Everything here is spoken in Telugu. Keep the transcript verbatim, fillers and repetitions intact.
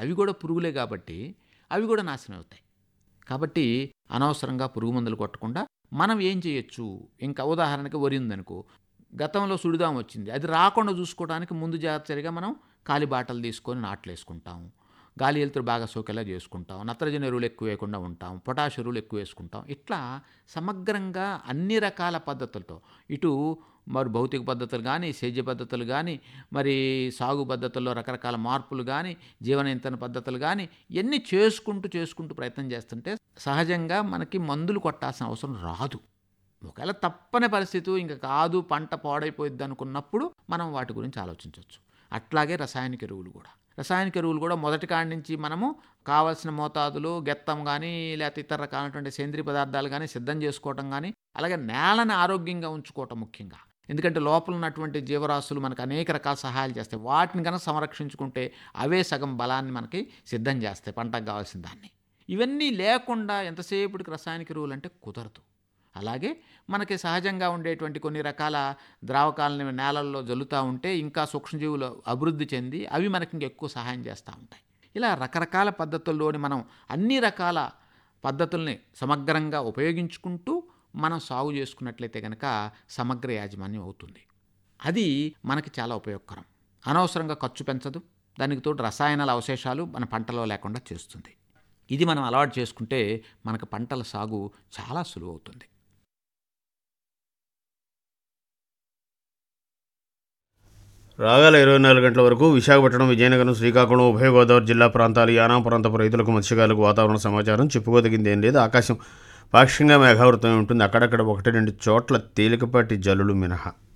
అవి కూడా పురుగులే కాబట్టి అవి కూడా నాశనం అవుతాయి. కాబట్టి అనవసరంగా పురుగు మందులు కొట్టకుండా మనం ఏం చేయొచ్చు, ఇంకా ఉదాహరణకి వరి ఉందనుకో, గతంలో సుడిదాం వచ్చింది, అది రాకుండా చూసుకోవడానికి ముందు జాగ్రత్తగా మనం కాలి బాటలు తీసుకొని నాట్లు వేసుకుంటాం, గాలి వెలుతురు బాగా సోకేలా చేసుకుంటాం, నత్రజని ఎరువులు ఎక్కువ వేయకుండా ఉంటాం, పొటాష్ ఎరువులు ఎక్కువ వేసుకుంటాం. ఇట్లా సమగ్రంగా అన్ని రకాల పద్ధతులతో, ఇటు మరి భౌతిక పద్ధతులు కానీ, సేద్య పద్ధతులు కానీ, మరి సాగు పద్ధతుల్లో రకరకాల మార్పులు కానీ, జీవన ఇంధన పద్ధతులు కానీ, ఇవన్నీ చేసుకుంటూ చేసుకుంటూ ప్రయత్నం చేస్తుంటే సహజంగా మనకి మందులు కొట్టాల్సిన అవసరం రాదు. ఒకవేళ తప్పని పరిస్థితి ఇంకా కాదు, పంట పాడైపోయిద్ది అనుకున్నప్పుడు మనం వాటి గురించి ఆలోచించవచ్చు. అట్లాగే రసాయనిక ఎరువులు కూడా రసాయనిక ఎరువులు కూడా మొదటి కాడి నుంచి మనము కావాల్సిన మోతాదులు గెత్తం కానీ, లేకపోతే ఇతర రకాలైనటువంటి సేంద్రీయ పదార్థాలు కానీ సిద్ధం చేసుకోవటం కానీ, అలాగే నేలని ఆరోగ్యంగా ఉంచుకోవటం ముఖ్యంగా. ఎందుకంటే లోపల ఉన్నటువంటి జీవరాశులు మనకు అనేక రకాల సహాయాలు చేస్తాయి. వాటిని కనుక సంరక్షించుకుంటే అవే సగం బలాన్ని మనకి సిద్ధం చేస్తాయి, పంటకు కావాల్సిన దాన్ని. ఇవన్నీ లేకుండా ఎంతసేపటికి రసాయనిక ఎరువులు అంటే కుదరదు. అలాగే మనకి సహజంగా ఉండేటువంటి కొన్ని రకాల ద్రావకాలని నేలల్లో జల్లుతూ ఉంటే ఇంకా సూక్ష్మజీవులు అభివృద్ధి చెంది అవి మనకి ఇంకా ఎక్కువ సహాయం చేస్తూ ఉంటాయి. ఇలా రకరకాల పద్ధతుల్లోని మనం అన్ని రకాల పద్ధతుల్ని సమగ్రంగా ఉపయోగించుకుంటూ మనం సాగు చేసుకున్నట్లయితే కనుక సమగ్ర యాజమాన్యం అవుతుంది. అది మనకి చాలా ఉపయోగకరం. అనవసరంగా ఖర్చు పెంచదు, దానికి తోడు రసాయనాల అవశేషాలు మన పంటలో లేకుండా చేస్తుంది. ఇది మనం అలవాటు చేసుకుంటే మనకు పంటల సాగు చాలా సులువు అవుతుంది. రాగల ఇరవై నాలుగు గంటల వరకు విశాఖపట్నం, విజయనగరం, శ్రీకాకుళం, ఉభయ గోదావరి జిల్లా ప్రాంతాలు, యానాం ప్రాంతపు రైతులకు, మత్స్యకారులకు వాతావరణ సమాచారం. చెప్పుకోదగింది ఏం లేదు. ఆకాశం పాక్షికంగా మేఘావృతమై ఉంటుంది. అక్కడక్కడ ఒకటి రెండు చోట్ల తేలికపాటి జల్లులు మినహా.